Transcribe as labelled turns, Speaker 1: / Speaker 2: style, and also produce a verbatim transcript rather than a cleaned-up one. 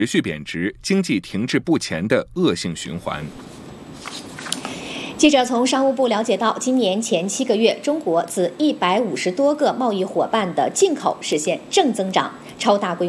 Speaker 1: 持续贬值、经济停滞不前的恶性循环。
Speaker 2: 记者从商务部了解到，今年前七个月，中国自一百五十多个贸易伙伴的进口实现正增长，超大规模